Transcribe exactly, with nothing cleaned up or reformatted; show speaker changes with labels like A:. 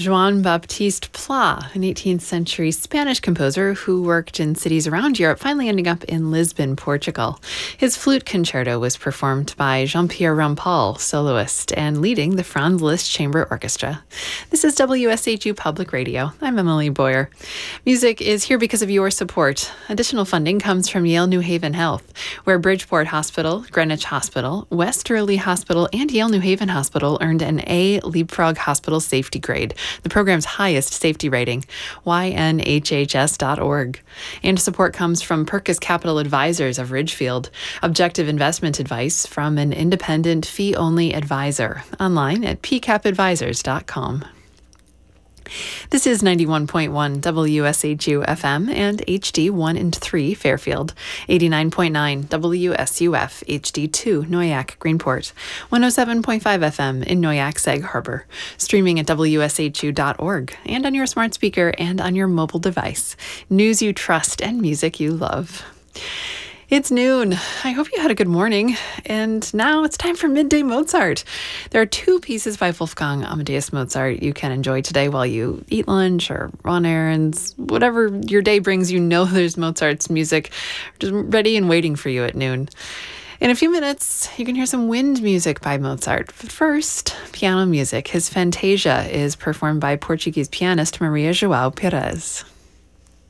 A: Joan Baptiste Pla, an eighteenth century Spanish composer who worked in cities around Europe, finally ending up in Lisbon, Portugal. His flute concerto was performed by Jean-Pierre Rampal, soloist, and leading the Franz Liszt Chamber Orchestra. This is W S H U Public Radio. I'm Emily Boyer. Music is here because of your support. Additional funding comes from Yale New Haven Health, where Bridgeport Hospital, Greenwich Hospital, West Early Hospital, and Yale New Haven Hospital earned an A Leapfrog Hospital Safety Grade, the program's highest safety rating, Y N H H S dot org. And support comes from Perkis Capital Advisors of Ridgefield, objective investment advice from an independent fee-only advisor, online at p cap advisors dot com. This is ninety-one point one W S H U F M and H D one and three Fairfield, eighty-nine point nine W S U F H D two Noyac Greenport, one oh seven point five F M in Noyac Sag Harbor, streaming at W S H U dot org and on your smart speaker and on your mobile device. News you trust and music you love. It's noon. I hope you had a good morning. And now it's time for Midday Mozart. There are two pieces by Wolfgang Amadeus Mozart you can enjoy today while you eat lunch or run errands. Whatever your day brings, you know there's Mozart's music just ready and waiting for you at noon. In a few minutes, you can hear some wind music by Mozart. But first, piano music. His Fantasia is performed by Portuguese pianist Maria João Pires.